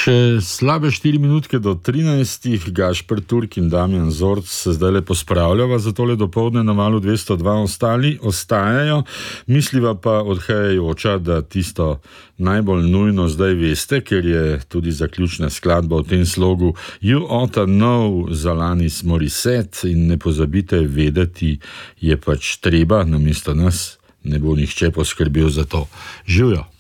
Še slabe 4 minutke do 13. Gašper Turk in Damjan Zorc se zdaj le pospravljava za tole dopoldne na Valu 202, ostali ostajajo, misliva pa odhajajoča, da tisto najbolj nujno zdaj veste, ker je tudi zaključna skladba v tem slogu You Oughta Know za Alanis Morissette in ne pozabite vedeti, je pač treba, namesto nas ne bo nihče poskrbel za to. Živjo!